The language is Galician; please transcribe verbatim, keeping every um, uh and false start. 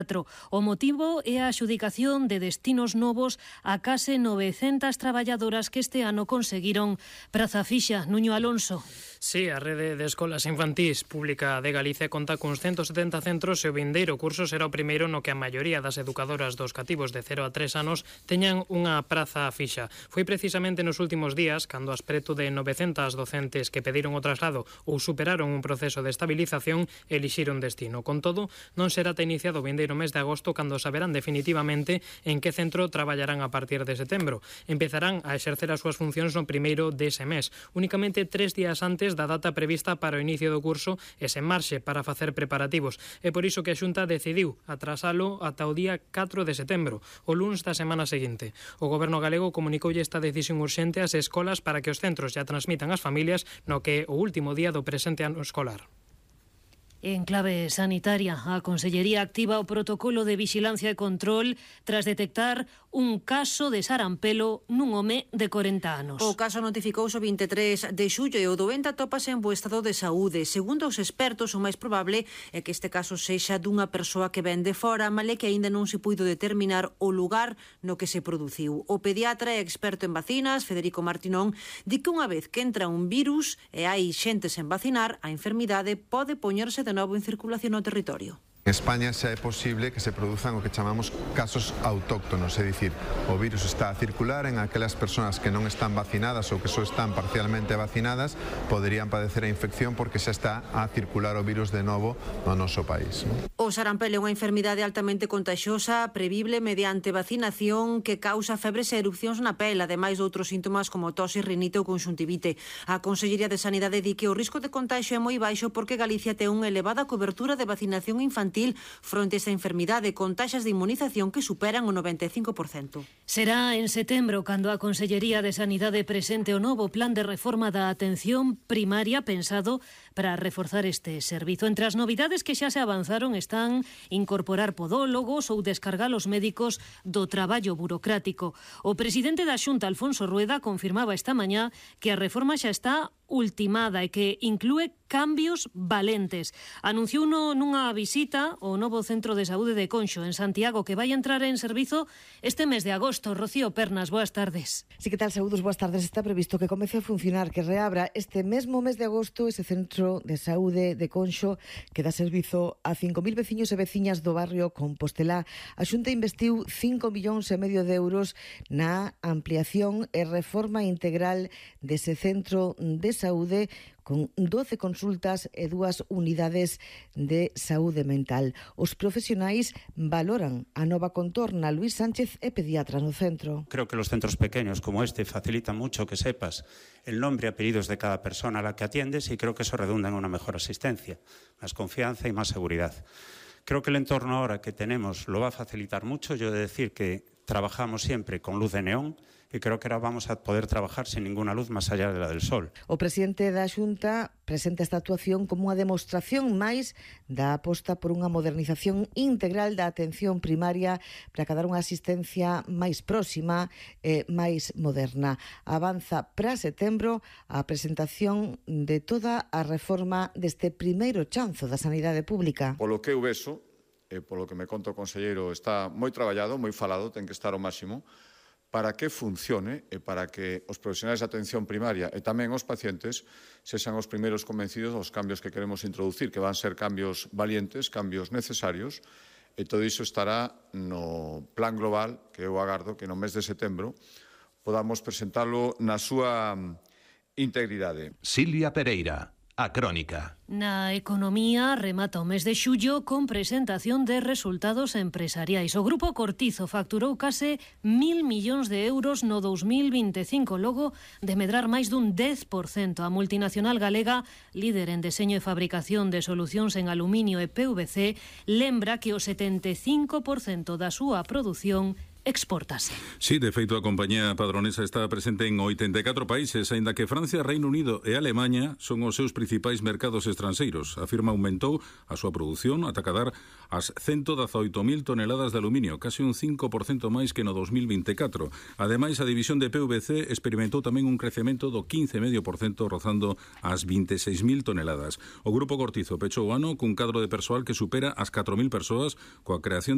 O motivo é a adxudicación de destinos novos a case novecentas traballadoras que este ano conseguiron praza fixa. Nuño Alonso. Sí, a rede de escolas infantís pública de Galicia conta cuns ciento setenta centros e o vindeiro curso será o primeiro no que a maioría das educadoras dos cativos de cero a tres anos teñan unha praza fixa. Foi precisamente nos últimos días cando as preto de novecentas docentes que pediron o traslado ou superaron un proceso de estabilización elixiron destino. Con todo, non será ata iniciado o vindeiro mes de agosto cando saberán definitivamente en que centro traballarán a partir de setembro. Empezarán a exercer as súas funcións no primeiro dese mes, únicamente tres días antes da data prevista para o inicio do curso e sen marxe para facer preparativos. É por iso que a Xunta decidiu atrasalo ata o día catro de setembro, o luns da semana seguinte. O Goberno galego comunicoulle esta decisión urxente ás escolas para que os centros xa transmitan ás familias no que é o último día do presente ano escolar. En clave sanitaria, a Consellería activa o protocolo de vixilancia e control tras detectar un caso de sarampelo nun home de corenta anos. O caso notificouse o vinte e tres de xullo e o doente atópase en bo estado de saúde. Segundo os expertos, o máis probable é que este caso sexa dunha persoa que ven de fora, male que aínda non se puido determinar o lugar no que se produciu. O pediatra e experto en vacinas, Federico Martinón, di que unha vez que entra un virus e hai xente sen vacinar, a enfermidade pode poñerse de novo en circulación no territorio. En España xa é posible que se produzan o que chamamos casos autóctonos, é dicir, o virus está a circular en aquelas persoas que non están vacinadas ou que só están parcialmente vacinadas, poderían padecer a infección porque xa está a circular o virus de novo no noso país. O sarampelo é unha enfermidade altamente contagiosa, previble mediante vacinación que causa febres e erupcións na pel, ademais de outros síntomas como tose, rinite ou conxuntivite. A Consellería de Sanidade di que o risco de contagio é moi baixo porque Galicia ten unha elevada cobertura de vacinación infantil fronte a esta enfermidade con taxas de inmunización que superan o noventa e cinco por cento. Será en setembro cando a Consellería de Sanidade presente o novo plan de reforma da atención primaria pensado para reforzar este servizo. Entre as novidades que xa se avanzaron están incorporar podólogos ou descargar os médicos do traballo burocrático. O presidente da Xunta, Alfonso Rueda, confirmaba esta mañá que a reforma xa está ultimada e que inclúe cambios valentes. Anunciou no, nunha visita ao novo Centro de Saúde de Conxo, en Santiago, que vai entrar en servizo este mes de agosto. Rocío Pernas, boas tardes. Sí, que tal, saúdos, boas tardes. Está previsto que comece a funcionar, que reabra este mesmo mes de agosto ese Centro de Saúde de Conxo que dá servizo a cinco mil veciños e veciñas do barrio Compostelá. A Xunta investiu cinco millóns e medio de euros na ampliación e reforma integral dese Centro de Saúde con doce consultas e dúas unidades de saúde mental. Os profesionais valoran a nova contorna. Luis Sánchez é pediatra no centro. Creo que los centros pequeños como este facilitan mucho que sepas el nombre y apellidos de cada persona a la que atiendes y creo que eso redunda en una mejor asistencia, más confianza y más seguridad. Creo que el entorno ahora que tenemos lo va a facilitar mucho. Yo he de decir que trabajamos siempre con luz de neón e creo que ahora vamos a poder trabajar sin ninguna luz máis allá de la del sol. O presidente da Xunta presenta esta actuación como unha demostración máis da aposta por unha modernización integral da atención primaria para que dar unha asistencia máis próxima e máis moderna. Avanza para setembro a presentación de toda a reforma deste primeiro chanzo da sanidade pública. Polo que eu vexo, e polo que me conta o conselleiro, está moi traballado, moi falado, ten que estar ao máximo, para que funcione e para que os profesionais de atención primaria e tamén os pacientes sexan os primeiros convencidos dos cambios que queremos introducir, que van ser cambios valientes, cambios necesarios, e todo iso estará no plan global que eu agardo que no mes de setembro podamos presentalo na súa integridade. Silvia Pereira, A Crónica. Na economía remata o mes de xullo con presentación de resultados empresariais. O Grupo Cortizo facturou case mil millóns de euros no dous mil vinte e cinco, logo de medrar máis dun dez por cento. A multinacional galega, líder en deseño e fabricación de solucións en aluminio e P V C, lembra que o setenta e cinco por cento da súa produción exportase. Sí, de feito a compañía padronesa está presente en oitenta e catro países, aínda que Francia, Reino Unido e Alemanha son os seus principais mercados estranxeiros. A firma aumentou a súa produción ata cadar as ciento dezaoito mil toneladas de aluminio, case un cinco por cento máis que no dous mil vinte e catro. Ademais, a división de P V C experimentou tamén un crecemento do quince vírgula cinco por cento, rozando as vinte e seis mil toneladas. O Grupo Cortizo pechou o ano cun cadro de persoal que supera as catro mil persoas, coa creación